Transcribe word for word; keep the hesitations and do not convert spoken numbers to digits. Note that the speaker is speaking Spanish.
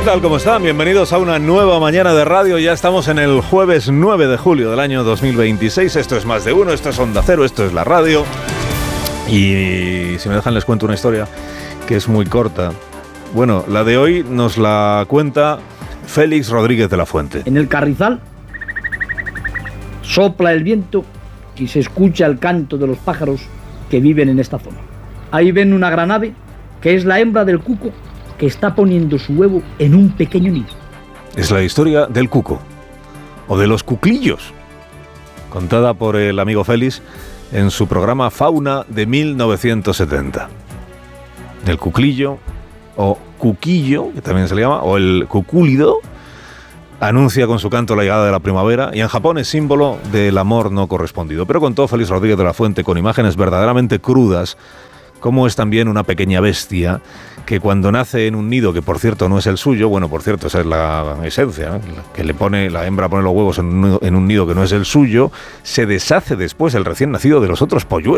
tal? ¿Cómo están? Bienvenidos a una nueva mañana de radio. Ya estamos en el jueves nueve de julio del año dos mil veintiséis. Esto es Más de Uno, esto es Onda Cero, esto es la radio. Y si me dejan les cuento una historia que es muy corta. Bueno, la de hoy nos la cuenta Félix Rodríguez de la Fuente. En el Carrizal sopla el viento y se escucha el canto de los pájaros que viven en esta zona. Ahí ven una gran ave que es la hembra del cuco que está poniendo su huevo en un pequeño nido. Es la historia del cuco, o de los cuclillos, contada por el amigo Félix en su programa Fauna de mil novecientos setenta. El cuclillo, o cuquillo, que también se le llama, o el cucúlido, anuncia con su canto la llegada de la primavera y en Japón es símbolo del amor no correspondido. Pero contó Félix Rodríguez de la Fuente con imágenes verdaderamente crudas, como es también una pequeña bestia que cuando nace en un nido, que por cierto no es el suyo, bueno, por cierto, esa es la esencia, ¿no? Que le pone, la hembra pone los huevos en un, en un nido que no es el suyo, se deshace después el recién nacido de los otros polluelos.